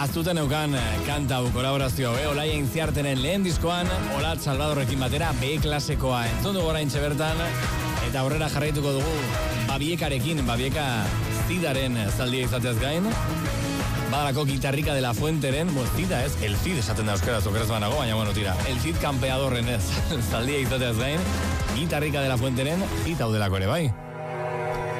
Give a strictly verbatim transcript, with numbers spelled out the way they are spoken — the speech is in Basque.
aztuten eukan kanta hau kolaborazio, eh? Olaia Intziartenen lehen diskoan, Olat Salvadorrekin batera, B-klasekoa entzun dugu oraintxe bertan, eta aurrera jarraituko dugu Babiekarekin, Babieka Zidaren zaldia izateaz gain, badalako gitarrika de la Fuenteren, bo, Zida ez, el Cid esaten da euskaraz, okeraz banago, baina bueno, tira, el Cid campeadorren ez, zaldia izateaz gain, gitarrika de la Fuenteren, Zid hau delako ere bai.